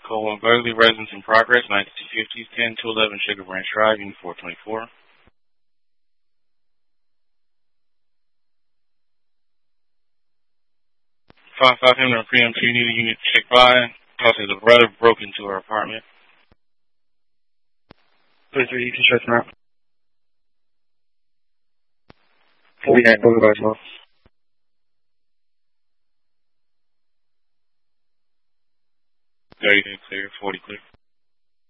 Code 1 burglary, residence in progress, 9250, 10 to 11 Sugar Branch Drive, Unit 424. 5 Henry PM 2, need a unit to check by. Cause the brother broke into her apartment. Please, you can stretch them out. 49 Boulevard, well. 30 clear, 40 clear.